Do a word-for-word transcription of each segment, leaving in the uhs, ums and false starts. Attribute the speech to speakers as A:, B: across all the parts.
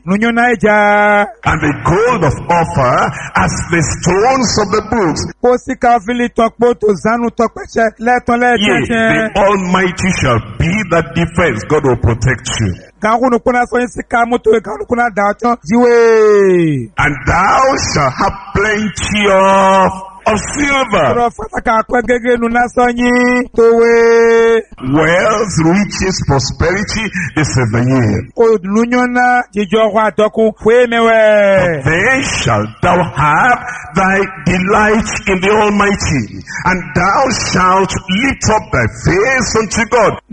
A: and the gold of Ophir as the stones of the books. Yea, the Almighty shall be that defense. God will protect you. And thou shalt have plenty of of silver, wealth, riches, prosperity. This is the year. Then shalt thou have thy delight in the Almighty, and thou shalt lift up thy face unto God.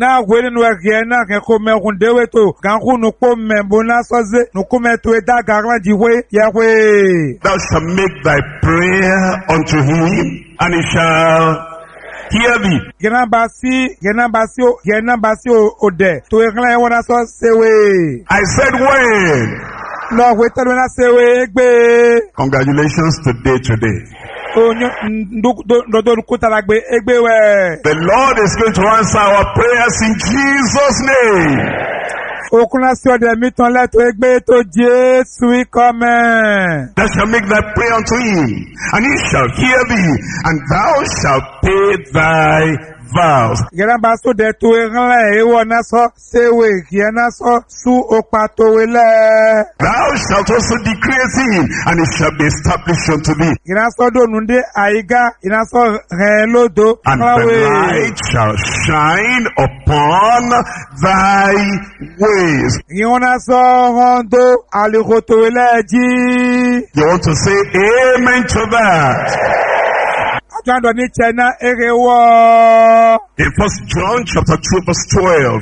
A: Thou shalt make thy prayer unto him, and he shall hear thee. I said when? Congratulations today, today. The Lord is going to answer our prayers in Jesus' name. Thou shalt make thy prayer unto him, and he shall hear thee, and thou shalt pay thy vows. Thou shalt also decree a thing, and it shall be established unto thee. And the light shall shine upon thy ways. You want to say amen to that? In First John chapter two verse twelve,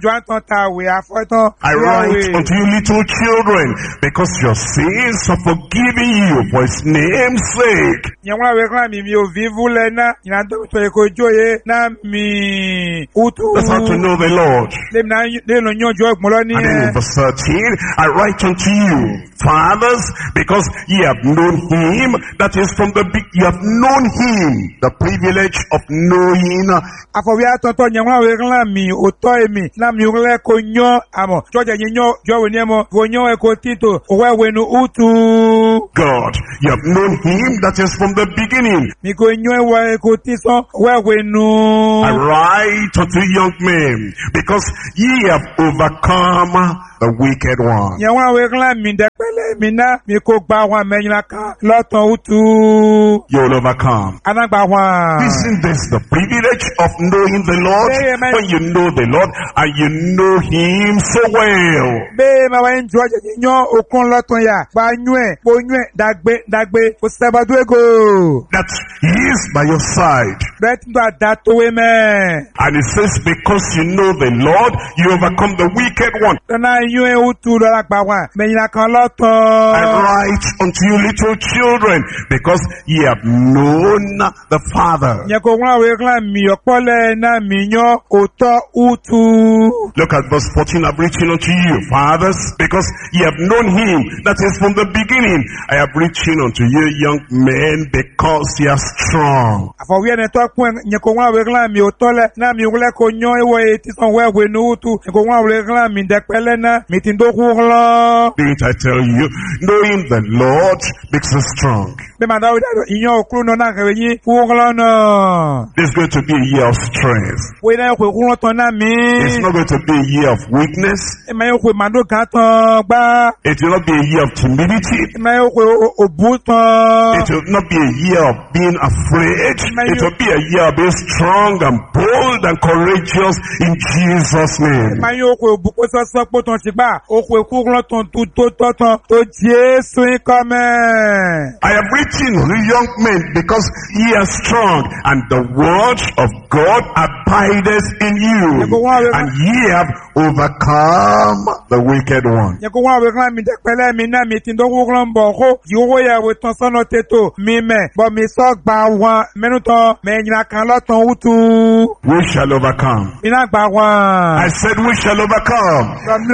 A: I write unto you little children, because your sins are forgiven you for his name's sake. That's how to know the Lord. And then in verse thirteen, I write unto you, fathers, because ye have known him that is from the big, you have known him, the privilege of knowing. God, you have known him that is from the beginning. I write unto young men, because ye have overcome the wicked one. You'll overcome. Isn't this the privilege of knowing the Lord? When you know the Lord and you know him so well, that he is by your side. And it says, because you know the Lord, you overcome the wicked one. I write unto you little children, because ye have known the Father. Look at verse fourteen. I've written unto you, fathers, because ye have known him that is from the beginning. I have written unto you, young men, because ye are strong. Didn't I tell you, knowing the Lord makes us strong. There's going to be a year of strength. It's not going to be a year of weakness. It will not be a year of timidity. It will not be a year of being afraid. It will be a year of being strong and bold and courageous in Jesus' name. I have written to young men, because ye are strong, and the word of God abideth in you, and ye have overcome the wicked one. We shall overcome. I said we shall overcome.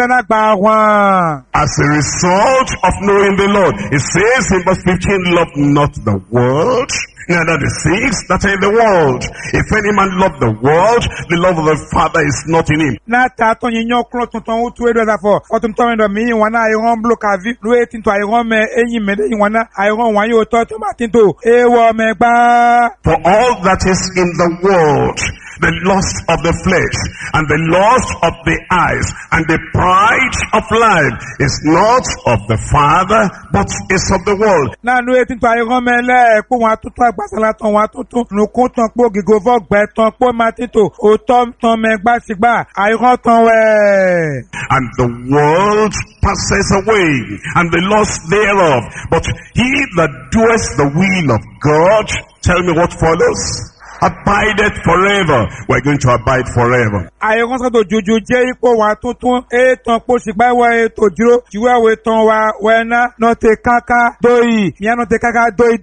A: As a result of knowing the Lord. It says in verse fifteen, love not the world, neither the things that are in the world. If any man love the world, the love of the Father is not in him.
B: Na ta to yin yo klo tuntun o tu edo za fo. O tun to me do mi wan na iron block avi. Lo e tin to iron me eyin me de yin wan na iron wan yo to to ma tin to. E wo me gba.
A: For all that is in the world, the lust of the flesh, and the lust of the eyes, and the pride of life is not of the Father, but is of the world.
B: Na nu etin to iron me le po wan tutu agbasala ton wan tutu nu kun ton po gigo vo gbe ton po ma tin to o to ton me gba sigba iron ton we.
A: And the world passes away, and the lust thereof, but he that doeth the will of God, tell me what follows? Abideth forever. We're going to abide forever.
B: Iron so to juju je ipo wa tuntun e ton po sigba wa e to duro jiwe we ton wa wena no te kaka doi mi no te kaka doi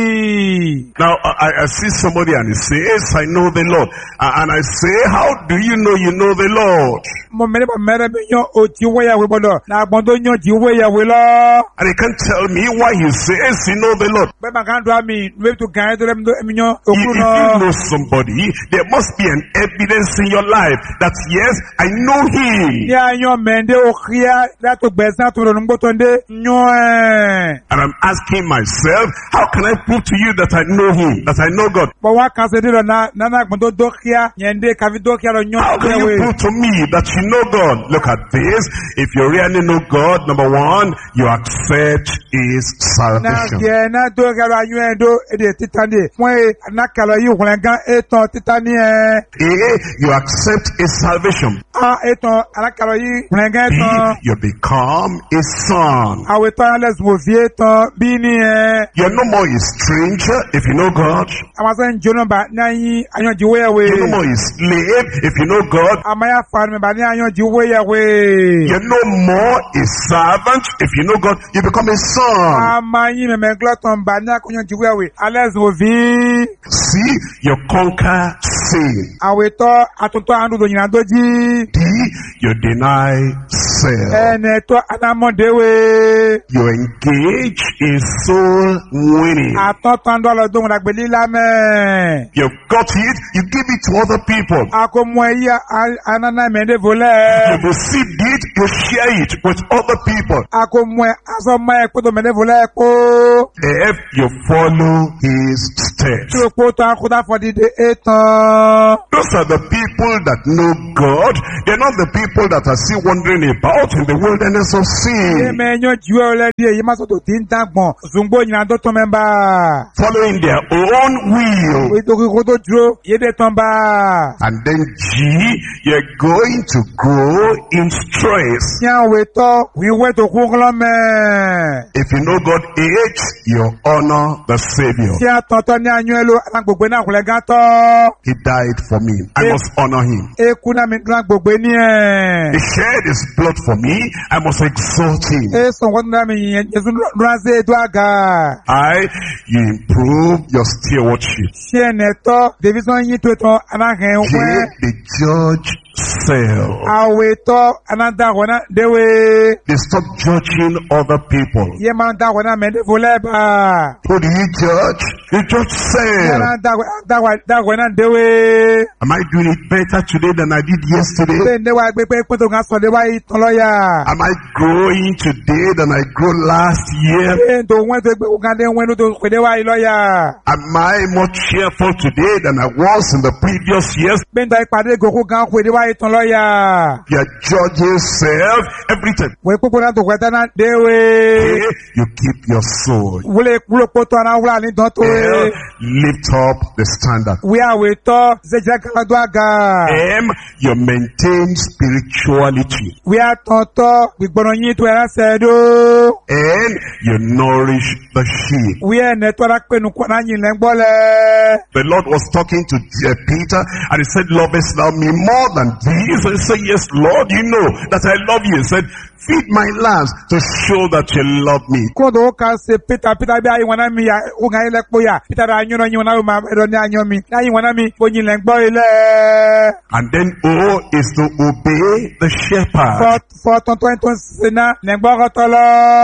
B: doi.
A: Now I, I see somebody and he says, I know the Lord. And I say, how do you know you know the Lord?
B: Mo mere ba mere mi yan o jiwe ya we bodo na gbon to yan jiwe ya we lo.
A: And he can't tell me why he says you know the Lord.
B: Be ma kan do mi we to gan to mi yan okuru no.
A: If you know somebody, there must be an evidence in your life that yes, I know him.
B: Yeah, your mende o khia that to besan to no gbotonde nyo eh.
A: And I'm asking myself, how can I prove to you that I know him, that I know God?
B: But what can say na na na gbondo do khia nyende ka vi do khia lo nyo.
A: How can you prove to me that you know God? Look at this. If you really know God, number one, you accept his salvation.
B: Na ye na do ga lo anyu do e de titande. Fun e na kala yi won gan eton titani eh.
A: A, you accept his salvation.
B: Ah, eton na kala yi won gan
A: B,
B: eton.
A: you become a son.
B: Awe ton les mo vie ton bi ni eh.
A: You're no more a stranger if you know God.
B: Amasan jono ba na yin anyo jiwe ya we.
A: You're no more a slave if you know God.
B: Amaya fan me ba ni anyo jiwe ya we.
A: You're no more a servant if you know God. You become a son.
B: Amayi me me gloton ba ni akonyo jiwe ya we. Ales mo vi.
A: See, you conquer sin.
B: Awe to atunto andu do nyina doji.
A: D, you deny self.
B: Ene to anamode we.
A: You engage in soul winning.
B: Atonto ando lo do na gbeli la me.
A: You got it, you give it to other people.
B: Akomo yi anana mende vole.
A: You received it, you share it with other people.
B: Akomo aso ma e ko do mende vole ko.
A: If you follow his steps.
B: To ko to akuda for the eton.
A: Those are the people that know God. They're not the people that are still wandering about in the wilderness of sin.
B: Eme nyo jiwe ole die yi ma so to tin dagbon. Zungbo nyina do to memba.
A: Following their own will.
B: We to ko to dro ye de ton ba.
A: And then G, you're going to grow in stress.
B: Yan we to we we to ko lo me.
A: If you know God H, you honor the Savior.
B: Ti atonto ni anyo elo na gbogbo na kule gan to.
A: He died for me. I must honor him.
B: E ku na mi gran gbogbo ni e.
A: He shed his blood for me. I must exalt him.
B: E so won na mi yen Jesu nraze do aga.
A: I, you improve your stewardship.
B: Se neto division yin to to anahen
A: He,
B: we.
A: the judge self.
B: Awe to anada wona dewe.
A: They stop judging other people.
B: Ye man da wona me de vole ba.
A: Who do you judge? You judge self.
B: Ye da da da wona dewe.
A: Am I doing it better today than I did yesterday?
B: Be ne wa gbe pe pe to gan so de wa itan loya.
A: Am I growing today than I grew last year?
B: Be to won to gbe o gan de won to pe de wa loya.
A: Am I more cheerful today than I was in the previous years?
B: Be ndo ipade go ko gan pe de wa itan loya.
A: You judge yourself every time.
B: We popo na to kweta na dewe.
A: Okay, you keep your soul.
B: Wule kulo poto na wula ni don to
A: L,
B: e.
A: lift up the standard.
B: We are we to ze jaka do aga.
A: M, you maintain spirituality.
B: We are tonto gbigbono yin to era se do.
A: N, you nourish the sheep.
B: We are neto ra pe nu ko na yin le ngbole.
A: The Lord was talking to uh, Peter and he said, lovest thou me more than these? And he said, yes, Lord, you know that I love you. He said, feed my lambs to show that you love me.
B: Kodo ka se Peter Peter bi ayi wana mi ya o ga ile po ya. Peter ra anyo no yin wana ma ro ni anyo mi. Na yin wana mi o yin le ngbo ile.
A: And then O is to obey the shepherd.
B: For for ton ton ton se na le ngbo ko to lo.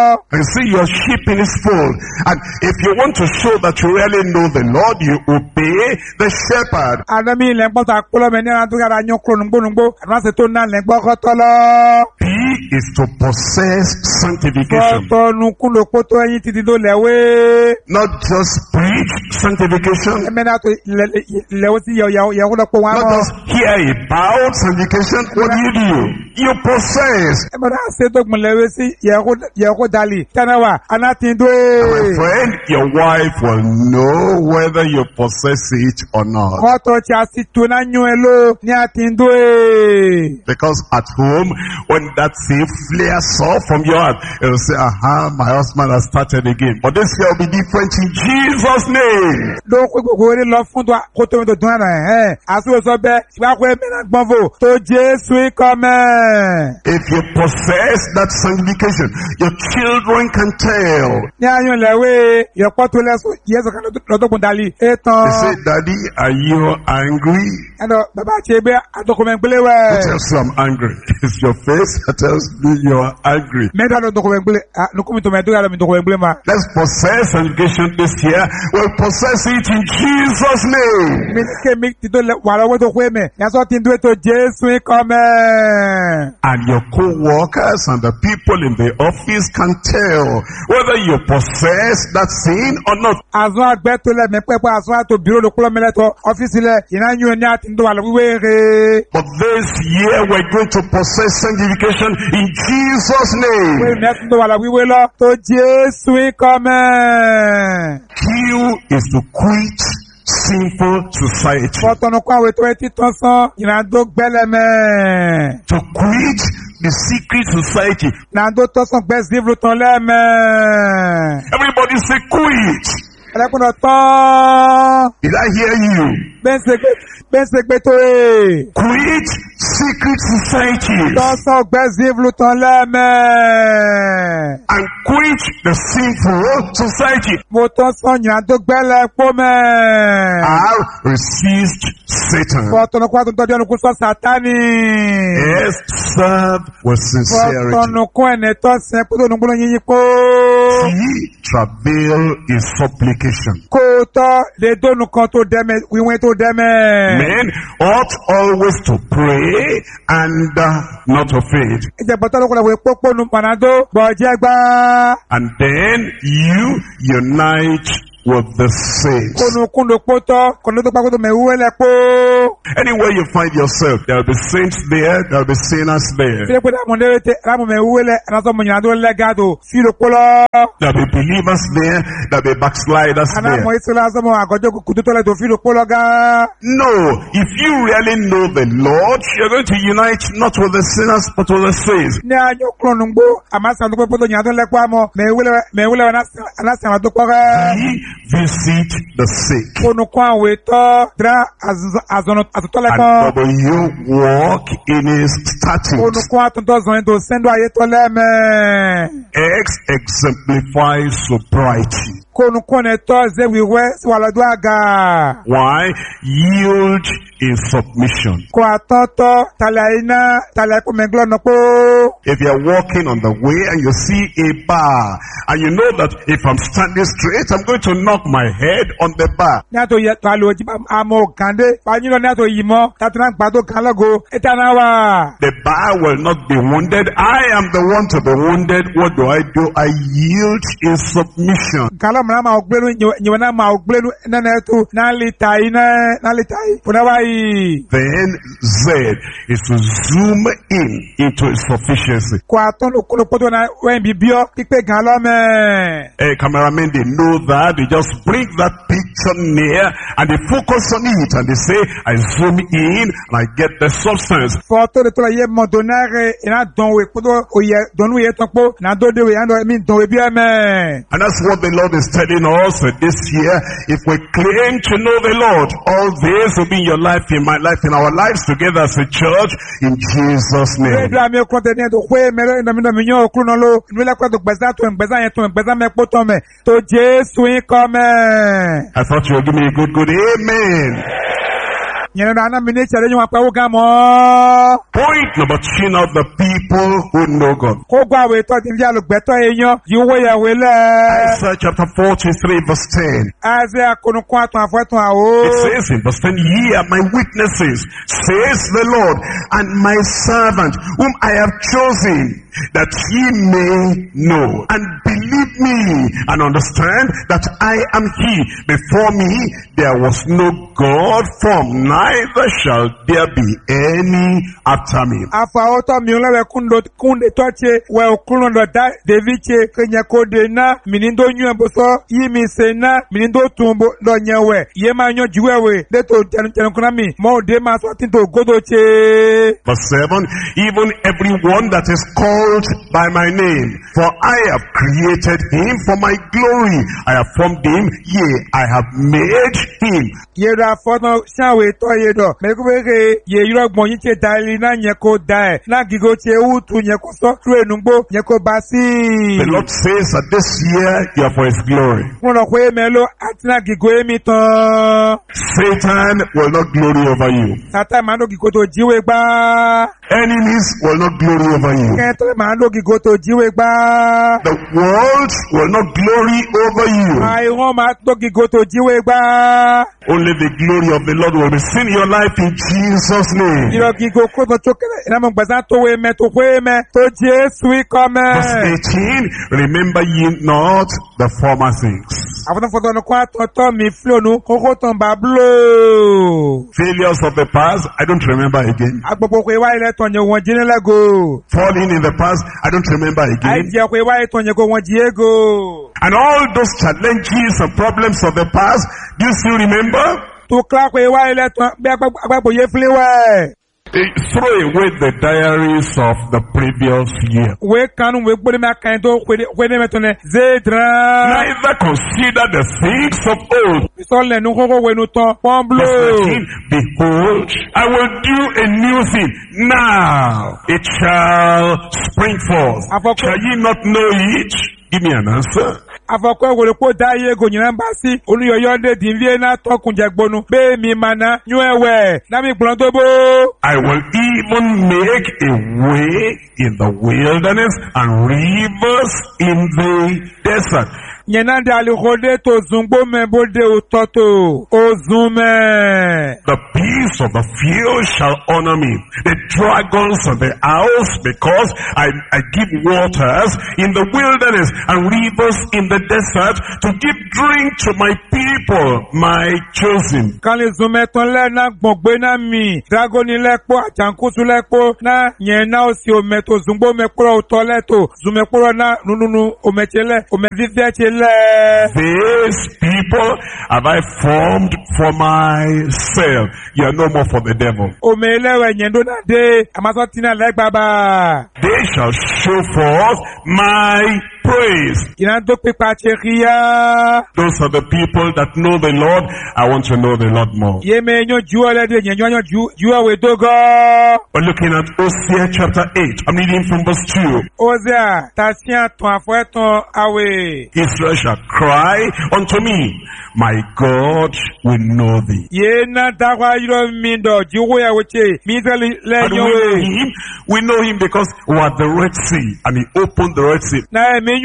A: You see your sheep in his fold. And if you want to show that you really know the Lord, you obey the shepherd.
B: Adami lẹ́gbọ́n ta kúlọ̀ mẹ́ ní ara tó yára yán kúrò nùgbónùgbó. Àdúrà tó ná lẹ́gbọ́n kọ́ tọ́lọ́.
A: B is to possess sanctification.
B: Tọ́nu kúlò kótó ẹyin títí tó lẹ́wé.
A: Not just preach sanctification.
B: Ẹ̀mẹ́ náà tó lẹ́wọ́ sí yẹ̀wò lọ́pọ̀ wọn.
A: Not just hear about sanctification. What do you do? You possess.
B: Ẹ̀mẹ́ náà ṣe tó gbọ̀n lẹ́wọ́ sí yẹ̀wò dálì. Tẹ́nẹ̀wà, aná ti ń dó e.
A: My friend, your wife will know whether you possess it or not.
B: Kọ́tọ̀ tí a sì tó náà yún ẹ ló ní a ti ń dó e.
A: Because at home, when that thing flares off from your heart, it will say, aha, my husband has started again. But this will be different in Jesus' name.
B: Ló kó gbogbo orí lọ fún tó kó tó mi tó dún àná ẹ̀. Àsúwò sọ bẹ́ẹ̀, ìgbà kó ẹ̀mí náà gbọ́n fò tó Jésù ikọ̀ mẹ́.
A: If you possess that sanctification, your children can tell.
B: Ní ayún lẹ́wé, ìyọ̀pọ̀ tó lẹ́sùn, Yéésù kan lọ́dọ́kùn dálí. Ètàn.
A: They say, Daddy, are you angry?
B: Ẹ̀dọ̀ bàbá àti ẹgbẹ́ àdókòmẹ̀ gbélé wẹ̀.
A: Who tells you I'm angry? It's your face that tells me you're angry.
B: Mẹ́ta ló dókòmẹ̀ gbélé, nukumi tó mẹ́tò yàrá mi dókòmẹ̀ gbélé ma.
A: Let's possess sanctification this year. We'll possess it in Jesus' name.
B: Mi ní ké mi ti tó wà lọ́wọ́ tó kó èmẹ̀, yàtọ̀ tí ń dúró tó Jésù ikọ̀ mẹ́.
A: And your co-workers and the people in the office can tell whether you possess that sin or not.
B: Àzọ́ àgbẹ̀ tó lẹ̀ mí pẹ́pẹ́ àzọ́ àtò bírò ló kúlọ̀ mẹ́lẹ́tọ̀ ọ́fíìsì lẹ̀ ìnáyún ní àti ń tó wà lọ́wọ́ wéere.
A: But this year we're going to possess sanctification in Jesus' name.
B: Wéèrè mẹ́tò tó wà lọ́wọ́ wíwé lọ tó Jésù ikọ̀ mẹ́.
A: Q is to quit sinful society.
B: Fọ́tọ̀nù kọ́ àwọn ètò ẹtí tán sán ìrìnàjò gbẹ́lẹ́mẹ́.
A: To quit the secret society.
B: Ìrìnàjò tán sán gbẹ́sìlú tán lẹ́mẹ́.
A: Everybody say quit.
B: Ẹlẹ́kùnrin tán.
A: Did I hear you?
B: Bẹ́ẹ̀nsẹ̀ gbé tó e.
A: Quit secret society.
B: Tán sán gbẹ́sìlú tán lẹ́mẹ́.
A: And quit the sinful society.
B: Mo tán sán ìrìnàjò gbẹ́lẹ́ pọ́ mẹ́.
A: R, resist Satan.
B: Fọ́tọ̀nù kọ́ àtúntò díẹ̀ nukú sọ Sátánì.
A: S, serve with sincerity.
B: Fọ́tọ̀nù kọ́ ẹ̀nẹ́ tọ́ sẹ́ kó tó nùgbọ́n yíyí pọ́.
A: T, travail is supplication.
B: Kó tọ́ lè dónú kan tó dẹ́mẹ̀ wíwẹ́ tó dẹ́mẹ̀.
A: Men ought always to pray and uh, not to faint.
B: Ìjẹ̀bọ̀tọ́ ló kọ́ lọ́wọ́ pópó nu pànádó bọ̀jẹ́ gbá.
A: And then you unite with the saints.
B: Kónúkúndò pótọ́, kónú tó pákó tó mẹ́wú wẹ́lẹ̀ pó.
A: Anywhere you find yourself, there will be saints there, there will be sinners there.
B: Fílẹ̀ pé dáàmú ndéré tẹ, ráàmù mẹ́wú wẹ́lẹ̀, ẹ̀nàtọ̀ mọ̀ ìyàndó lẹ́gàdò, fílò pólọ́.
A: There will be believers there, there will be backsliders there.
B: Àná mọ̀ ìṣẹ́lá sọ́mọ̀ àgọ́jọ́ kùtù tó lẹ́tọ̀ fílò pólọ́ gá.
A: No, if you really know the Lord, you're going to unite not with the sinners, but with the saints.
B: Ní àjọ kúrò nùgbó, àmásà tó pé tó ìyàndó lẹ́kọ́ àmọ́, mẹ́wúlẹ̀ anásàmà tó pọ́ rẹ̀.
A: Visit the sick.
B: Kónúkọ́ àwọn ètò dra àzọ̀nà àtútọ́lẹ́kọ́.
A: And will you walk in his statutes?
B: Kónúkọ́ àtúntọ́ zọ̀nà tó sẹ́ndọ̀ ayé tó lẹ́mẹ̀.
A: X exemplifies sobriety.
B: Kónúkọ́ ẹ̀tọ́ zẹ́ wíwẹ́ sí wà lọ́dún àgà.
A: Why? Yield in submission.
B: Kó àtọ́tọ́ tàlẹ̀ iná tàlẹ̀ ẹ̀kọ́ mẹ́gbọ́n náà pó.
A: If you're walking on the way and you see a bar, and you know that if I'm standing straight, I'm going to knock my head on the bar.
B: Ní àtò yẹ tàlẹ̀ òjì àmọ́ kàndé, fàáyín lọ ní àtò yìí mọ́, tàtí náà gbàdó kan lọ́gọ́, ẹ̀ta náà wà.
A: The bar will not be wounded. I am the one to be wounded. What do I do? I yield in submission.
B: Kàlọ́ mìíràn máa gbénu, ìyẹ̀wò náà máa gbénu nánà ẹ̀tù, náà lè ta yìí náà, náà lè ta yìí, fúnra wáyìí.
A: Then Z is to zoom in into his sufficiency.
B: Kò àtọ́nù kúlò pọ́tò náà wẹ́n bí bíọ́ pípé gan lọ́mẹ́.
A: Hey, cameramen, they know that. They just bring that picture near and they focus on it and they say, I zoom in and I get the substance.
B: Fọ́tò lè tọ́lá yẹ mọ̀tò náà rẹ̀ iná dánwò pọ́tò òye dánwò yẹ tán pọ́ náà dóde wẹ̀ yàndọ̀ mi dánwò bí ẹ̀mẹ́.
A: And that's what the Lord is telling us this year. If we claim to know the Lord, all this will be in your life, in my life, in our lives together as a church, in Jesus' name. I
B: thought
A: you would give me a good, good amen.
B: Yẹn na ana mi ne chere nwa pa wo ga mo.
A: Point number two, now the people who know God.
B: Ko gwa we to di dia lo gbeto eyan, yi wo ya we le.
A: Isaiah chapter forty-three verse ten.
B: Isaiah konu kwa ton afoton a o.
A: It says in verse ten, ye are my witnesses, says the Lord, and my servant, whom I have chosen, that ye may know and believe me and understand that I am he. Before me there was no God formed, neither shall there be any after me.
B: Afa oto mi lewe kundo kunde toche we okundo da deviche kenya kode na minindo nyu boso yimi sena minindo tumbo do nyewe ye ma nyo jiwewe de to tenu kuna mi mo de ma so tinto godoche.
A: Verse seven, even everyone that is called by my name, for I have created him for my glory. I have formed him, yea, I have made him.
B: Ye ra fono shawe to ye do me ko be ye yiro gbon yin che dali na nye ko dai na gigo che utu nye ko so tu enugbo nye ko basi.
A: The Lord says that this year you are for his glory.
B: Mo lo pe melo atina gigo emi tan.
A: Satan will not glory over you.
B: Satan ma no gigo to jiwe gba.
A: Enemies will not glory over you.
B: Keto ma no gigo to jiwe gba.
A: The world will not glory over you.
B: Ai won ma to gigo to jiwe gba.
A: Only the glory of the Lord will be seen in your life in Jesus' name.
B: Iro gigo ko to chokele ina mo gbaza to we me to we me to Jesu come.
A: Verse eighteen, remember ye not the former things.
B: After for no kwa to to mi flow no koko ton ba blow.
A: Failures of the past, I don't remember again.
B: Agbopo ko wa ile ton ye won jinle go.
A: Falling in the past, I don't remember
B: Ai
A: again.
B: je ko wa ton ye ko won jiego.
A: And all those challenges and problems of the past, do you still remember?
B: To clock we wa ile ton be agbopo ye fle we.
A: They throw away the diaries of the previous year.
B: We kanu we gbole ma kan to we we me to ne zedra.
A: Neither consider the things of old.
B: So le nu koko we nu ton pon
A: Verse
B: blow.
A: nineteen, behold, I will do a new thing. Now it shall spring forth.
B: Afoko-
A: Shall ye not know it? Give me an answer.
B: Afoko we ko da ye go nyan ba si oluyoyo de dinvie na tokun jegbonu be mi mana nyu ewe na mi gbon to bo.
A: I will even make a way in the wilderness and rivers in the desert.
B: Nyena de ali khode to zungbo me bode utoto ozume.
A: The beasts of the field shall honor me, the dragons of the house, because I, I give waters in the wilderness and rivers in the desert to give drink to my people, my chosen.
B: Kan le zume ton le na gbongbe na mi dragoni lepo ajankutu lepo na nyena osi o meto zungbo me pro utoleto zume pro na nununu o mechele o me vivete.
A: These people have I formed for myself. You are no more for the devil. They shall show forth my praise. Those are the people that know the Lord. I want to know the Lord more. We're looking at Hosea chapter eight. I'm reading from verse two. Israel shall cry unto me, my God will know thee. And we know him, we know him because we are the Red Sea, and he opened the Red Sea. And we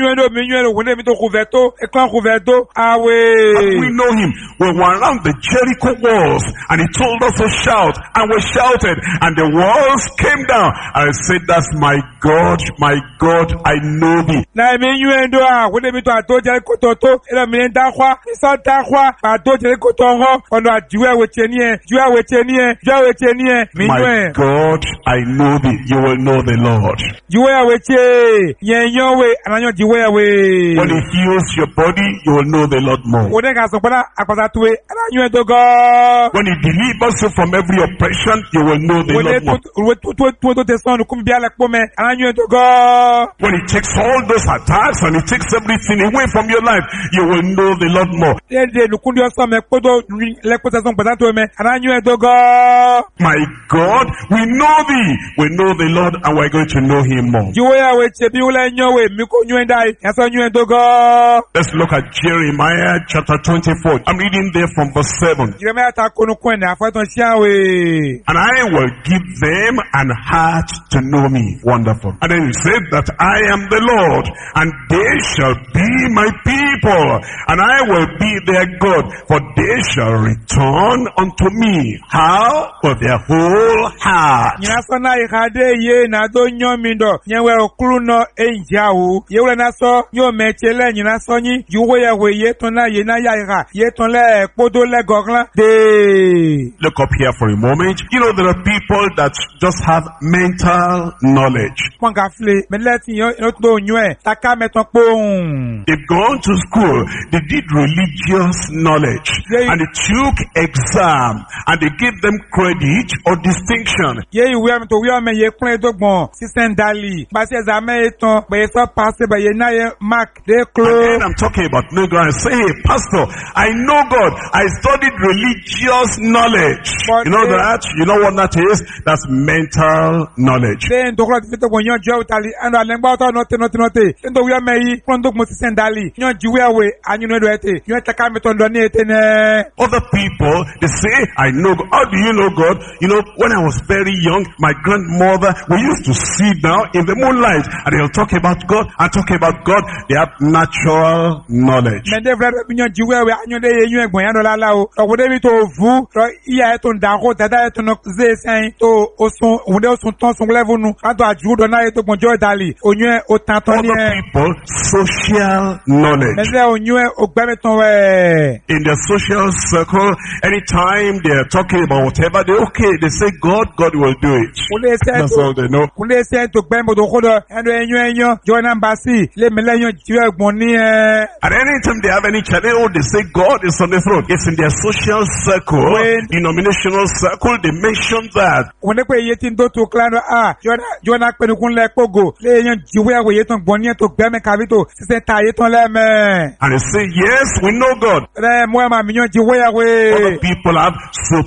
A: know him, we were around the Jericho walls, and he told us to shout, and we shouted, and the walls came down, and I said, that's my God, my God, I know thee. My God, I know thee. You will know the Lord. When he heals your body, you will know the Lord more. When he delivers you from every oppression, you will know the Lord more. When he takes all those attacks and he takes everything away from your life, you will know the Lord more. My God, we know thee. We know the Lord and we're going to know him more.
B: dai ya so nyu to go.
A: Let's look at Jeremiah chapter twenty-four. I'm reading there from verse seven.
B: Jeremiah ta konu kun na fa ton sia we.
A: And I will give them an heart to know me. Wonderful. And then he said that I am the Lord, and they shall be my people, and I will be their God, for they shall return unto me. How? With their whole heart.
B: Nyina so na ihade ye na do nyomi ndo nyewe okuru no enjawu ye wele na so nyo mechele nyina so nyi yuwo ye we ye ton na ye na ya ira ye ton le podo le goglan de.
A: Look up here for a moment. You know, there are people that just have mental knowledge.
B: Kwangafle meleti yo no to nywe taka meton pon.
A: They've gone to school, they did religious knowledge,
B: Yeah.
A: and they took exam, and they gave them credit or distinction.
B: Ye iwe am to wi am ye kun dogbon sisen dali ba se examen eton be so pass be ye na ye mark de
A: And
B: close.
A: then I'm talking about no God. I say, hey, Pastor, I know God. I studied religious knowledge.
B: But
A: You know
B: they-
A: that? You know what that is? That's mental knowledge.
B: Den doklo ti to gonyo jo tali ando alengba to no te no te no te den to wi am yi kun dogbon sisen dali nyo jiwe we anyu no do ete nyo taka meton do ni ete ne.
A: Other people, they say, I know God. How do you know God? You know, when I was very young, my grandmother, we used to sit down in the moonlight, and they'll talk about God and talk about God. They have natural knowledge.
B: Men de vrede binyo jiwe we anyo de ye nyu egbon yan do la la o o de bi to vu ro iya e to nda ko dada e to no ze sen to osun o de osun ton sun level nu ka to aju do na e to gbon jo dali onyu e o tan ton ni
A: Other
B: e
A: people, social knowledge.
B: men de onyu e o gbe mi ton we
A: In their social circle, anytime they're talking about whatever, they okay, they say God, God will do it.
B: o le se
A: That's
B: to
A: all they know.
B: o le se to gbe mo do ko do endo enyu enyo jo na mbasi le me le yan jiwe egbon ni e
A: At any time they have any challenge, oh, they say God is on the throne. It's in their social circle,
B: When-
A: denominational circle, they mention that.
B: o ne pe ye tin do to klano a jo na jo na pe kun le pogo le yan jiwe we ye ton gbon ni e to gbe me ka bi to sisen ta ye ton le me
A: And they say, yes, we know God.
B: re mo ma mi yan jiwe ya
A: Other
B: we
A: people have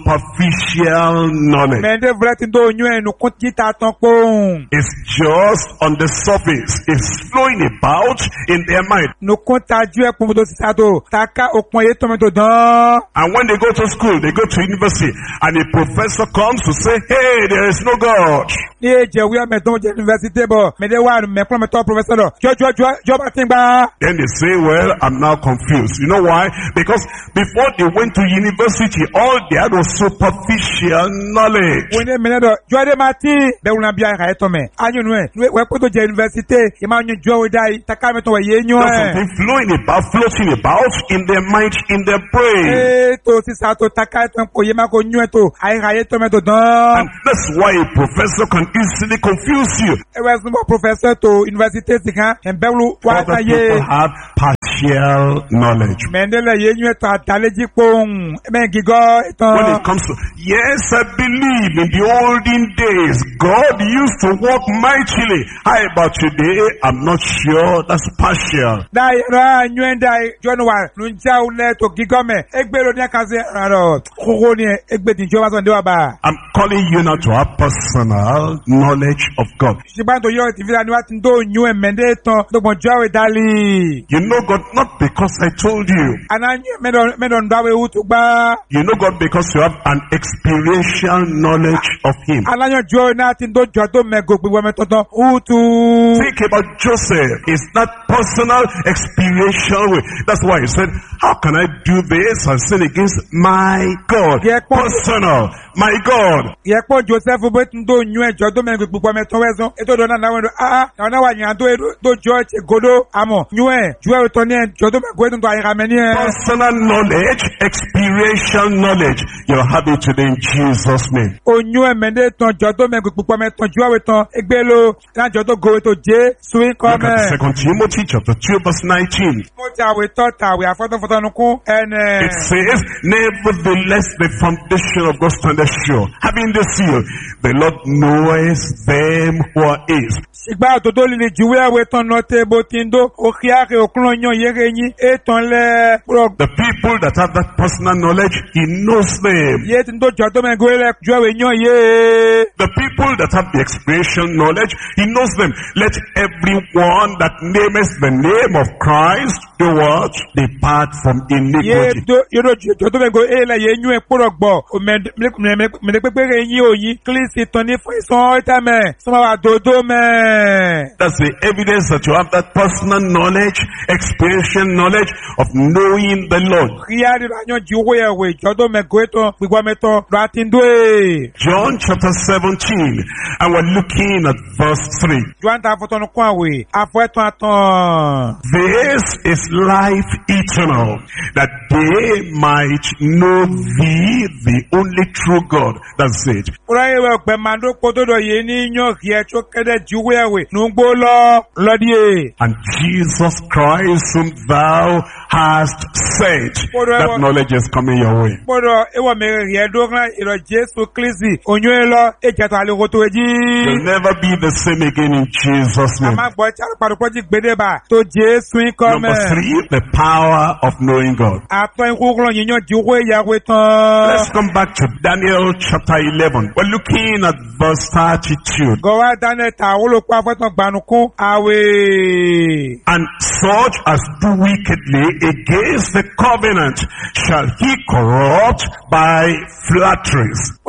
A: superficial knowledge.
B: men de vrede tin do nyu e nu kun ti ta ton pon
A: It's just on the surface. It's flowing about in their mind.
B: nu kun ta ju e pon do sisa to taka okun ye ton me to dan
A: And when they go to school, they go to university, and a professor comes to say, hey, there is no God.
B: ni e je wi me don je university bo me de wa me pon me to professor do jo jo jo jo ba tin gba
A: Then they say, well, I'm now confused. You know why? Because before they went to university, all they had was superficial knowledge.
B: wo ne me do jo de ma ti be una bia ka e to me anyu nu e we ko to je university e ma nyu jo we dai taka me to we ye nyu
A: There's
B: e
A: something flowing about, floating about in their mind, in their brain.
B: e to sisa to taka e ton po ye ma ko nyu e to ai ka ye to me to dan
A: And that's why a professor can easily confuse you.
B: e we sun professor to university ti kan en be lu wa
A: Other
B: ta ye
A: people have partial knowledge.
B: mendele ye nyu ta daleji pon me gigo
A: When
B: itan
A: it comes to, yes, I believe in the olden days, God used to work mightily. How about today? I'm not sure. That's partial.
B: dai ra nyu en dai jonu wa nu ja u le to gigo me egbero ni kan se ro koko ni egbe din jo wa so de wa ba
A: I'm calling you now to have personal knowledge of God.
B: siban to yo ti vila ni wa tin do nyu e mende tan do gbon jo we dali
A: You know God not because I told you.
B: ana nyu me do me do ndawe u to gba
A: You know God because you have an experiential knowledge of Him.
B: ana nyu jo na tin do jo to me go gbe me to to u tu
A: Think about Joseph. It's that personal, experiential way. That's why he said, how can I do this and sin against my God?
B: Yeah,
A: Personal. My God.
B: ye po Joseph bo tin do nyu e jo do me gbugbo me to wezo e to do na na we do ah ah na wa nyan do do jo che godo amo nyu e ju e to ni jo do me go to ayira me ni e
A: Personal knowledge, experiential knowledge. You'll have it today in Jesus' name.
B: o nyu e me de ton jo do me gbugbo me ton ju e ton egbe lo na jo do go to je swing
A: Look
B: come
A: at Second Timothy chapter two verse nineteen.
B: mo ti awe to ta we afoto foto nu kun en
A: It says, nevertheless the foundation of God standeth sure, having the seal, the Lord knoweth them who are his.
B: sigba to do li ju we we ton no te bo tin do o khiare o kun yan yere yin e ton le pro
A: The people that have that personal knowledge, he knows them.
B: ye tin do jo do me go le ju we yan ye
A: The people that have the experiential knowledge, he knows them. Let everyone one that nameth the name of Christ, do what? Depart from iniquity.
B: Ye do yodo jodo me go ele ye nyu e poro gbo o me me me pepere yin oyin klisi ton ni fun ison ita me so ma wa dodo me.
A: That's the evidence that you have that personal knowledge, experiential knowledge of knowing the Lord.
B: Riari ranyo jiwo ye we jodo me go eto gbigbo me to do atindo e.
A: John chapter seventeen, and we're looking at verse three.
B: John ta foto no kwa we afo eto aton.
A: This is life eternal, that they might know thee, the only true God. That's it.
B: Ora ye we pe mando pododo ye ni nyo rie cho kede jiwo we nu gbo lo lo die.
A: And Jesus Christ whom thou hast sent, that knowledge is coming your way.
B: Podo e wo me rie do ran iro Jesu Kristi onyo e lo e jata le ko to eji.
A: You'll never be the same again in Jesus' name.
B: Ama gbo char paru ko ji gbede ba to Jesu in come.
A: Number three, the power of knowing God. Let's come back to Daniel chapter eleven. We're looking at verse thirty-two. And such as do wickedly against the covenant shall he corrupt by flatteries.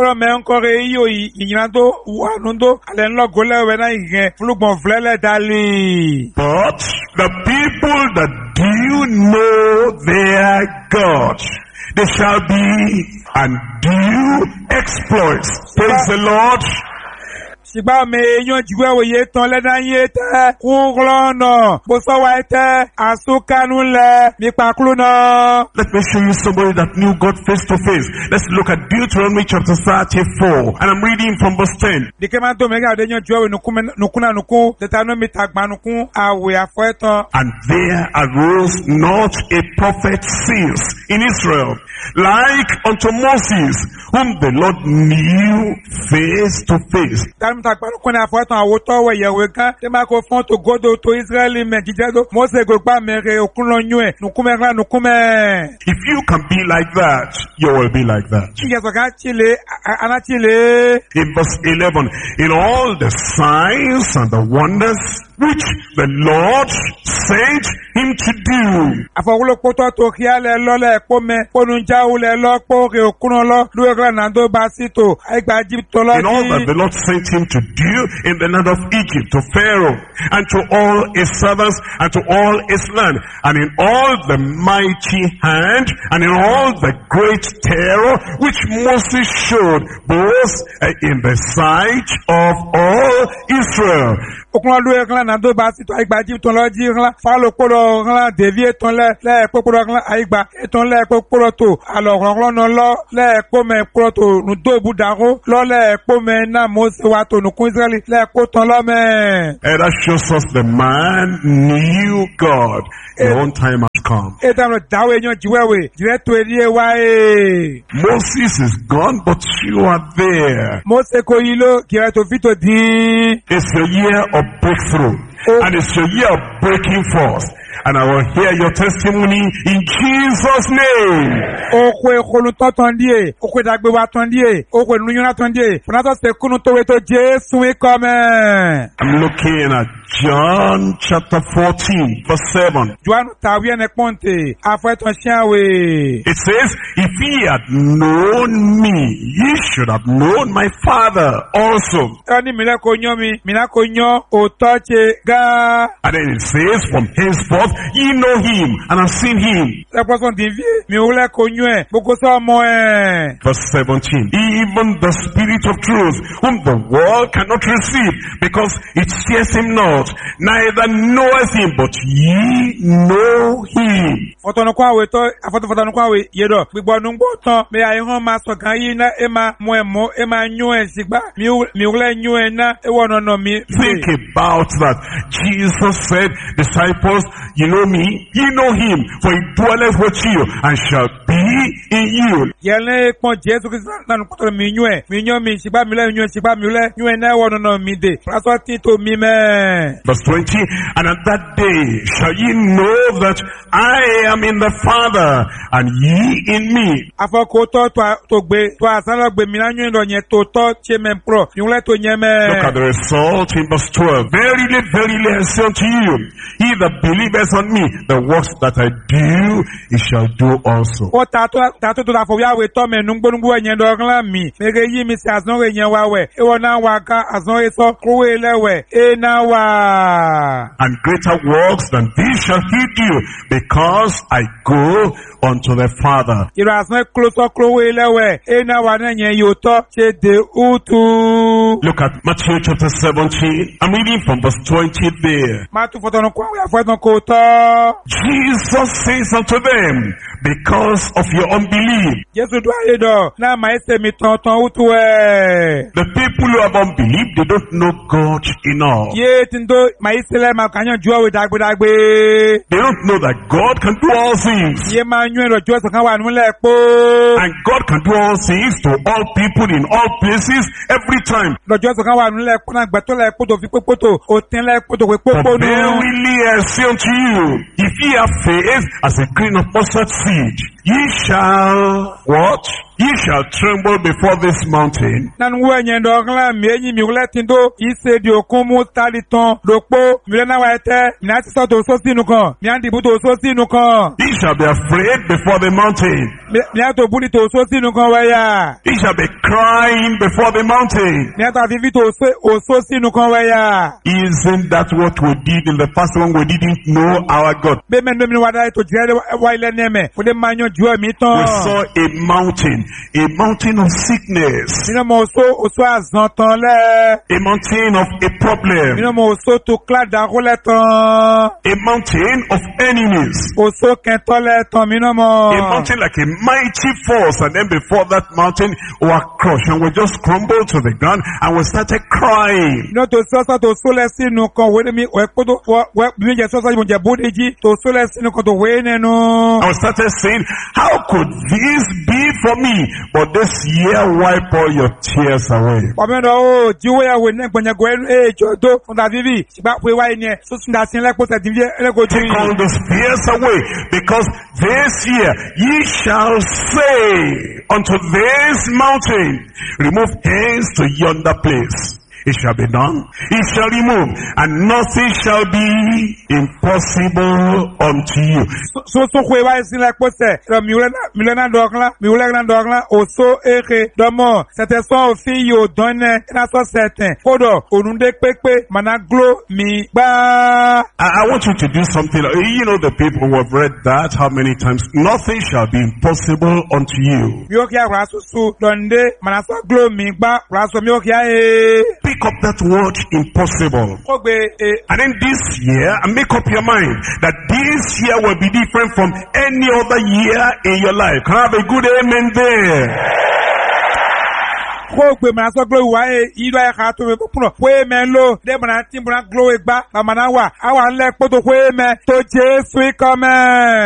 A: But the people that do know their God, they shall be and do exploits. Praise the Lord.
B: Sigba me yon jiwe we ye ton le dan ye te kuglono bo so wa te asukanu le mi pa kluno.
A: Let me show you somebody that knew God face to face. Let's look at Deuteronomy chapter thirty-four, and I'm reading from verse ten.
B: Dike man to me ga de yon jiwe we nuku nukuna nuku Deuteronomy tagba nuku awe afo eton.
A: And there arose not a prophet since in Israel like unto Moses, whom the Lord knew face to face.
B: If
A: you can be like that, you will be like that. In verse eleven, in all the signs and the wonders which the Lord sent him to do. In all that the Lord sent him to do in the land of Egypt, to Pharaoh, and to all his servants, and to all his land, and in all the mighty hand, and in all the great terror which Moses showed, both in the sight of all Israel.
B: Nando basi to aigba ji ton lo ji ran fa lo poro ran devie ton le le poporo ran aigba ton le poporo to alo ran no lo le po me poro to nu do budaro lo le po me na mo se wa to nu kun Israeli le ko ton lo me.
A: And that shows us the man knew God. His own time has come. Moses is gone, but you are there. It's a year of breakthrough. And it's a year of breaking forth. And I will hear your testimony in Jesus' name. I'm looking at John chapter fourteen, verse seven. It says, if ye had known me, ye should have known my Father also. And then it says, from henceforth ye know him and have seen him. Verse seventeen. Even the Spirit of truth, whom the world cannot receive, because it sees him not, neither knoweth him, but ye know him. Think about that. Jesus said, disciples, you know me, ye know him, for he dwelleth with you, and shall be in you.
B: Yele pon Jesu Christ na nkoto mi nyu e. Mi nyu mi shiba mi le nyu shiba mi le nyu na wo no no mi de. Praso ti to mi me.
A: Verse twenty, and at that day shall ye know that I am in the Father, and ye in me.
B: Afoko to to gbe to asala gbe mi na nyu ndo nye to to che me pro. Nyu le to nye me.
A: Look at the result in verse twelve. Verily, verily, I say unto you, he that believeth on me, the works that I do, he shall do also.
B: O tato tato to da fo ya we to me nungbo nungbo enye do klan mi. Mege yi mi se azon we yen wa we. E wona wa ka azon e so kro we le we. E na wa.
A: And greater works than these shall he do, because I go unto the Father.
B: Iro azon close kro we le we. E na wa na yen yo to che de utu.
A: Look at Matthew chapter seventeen. I'm reading from verse twenty there.
B: Matu foto no kwa we afo no ko to.
A: Jesus says unto them, because of your unbelief.
B: Jesu do aye do na ma ese mi ton ton utu e.
A: The people who have unbelief, they don't know God enough.
B: Ye tindo ma ese le ma kanyo juwa we dagbe dagbe.
A: They don't know that God can do all things.
B: Ye ma nyu ro juwa so kan wa nu le po.
A: And God can do all things to all people in all places every time.
B: Lo juwa so kan wa nu le po na gbe to le po to fi pe poto o tin le po to we po po no.
A: Verily I say unto you, if ye have faith as a grain of mustard seed, ye shall what? Ye shall tremble before this mountain.
B: Nan wo enye ndo kla mi enyi mi wole tindo ise di okun mu tali ton dopo mi le na wa ete mi na ti so to so sinu kan mi andi bu to so sinu kan.
A: Ye shall be afraid before the mountain.
B: Mi a to bu ni to so sinu kan wa ya.
A: Ye shall be crying before the mountain.
B: Mi a to vivi to so o so sinu kan wa ya.
A: Isn't that what we did in the past when we didn't know our God?
B: Be men mi wa dai to jere wa ile neme wo de manyo juwa mi ton.
A: We saw a mountain, a mountain of sickness,
B: Mi no mo so o so azan ton le.
A: a mountain of a
B: Mi
A: problem,
B: no mo so to kla da ro le ton.
A: a mountain of enemies,
B: O so ken to le ton mi no mo.
A: a mountain like a mighty force, and then before that mountain we were crushed and we just crumbled to the ground and we started crying.
B: No to so so to so le sinu kan we mi we ko to we mi je so so mo je bodeji to so le sinu kan to we nenu.
A: I started saying, how could this be for me? But this year wipe all your tears away.
B: Pamendo o jiwe ya we ne gbonye go e jodo fun da vivi gba pe wa ni so sun da sin le po se divie ele go
A: Take all those fears away, because this year ye shall say unto this mountain, remove hence to yonder place. It shall be done. It shall remove, and nothing shall be impossible unto you.
B: so so kwe wa sin le po se ro mi le mi le na dokla mi le na dokla o so ere do mo c'était son fi yo donne na so certain fodo onunde pepe mana glo mi gba.
A: I, I want you to do something. You know the people who have read that how many times? Nothing shall be impossible unto you.
B: Mi o ki ara so so donde mana so glo mi gba ra so mi o ki e.
A: Pick up that word impossible.
B: Ko gbe e.
A: And then this year, and make up your mind that this year will be different from any other year in your life. Can I have a good amen there?
B: Ko gbe mana so glo wa e iro e ka to me puno we me lo de mana tin bana glo e gba la mana wa awa nle poto we me to Jesu come.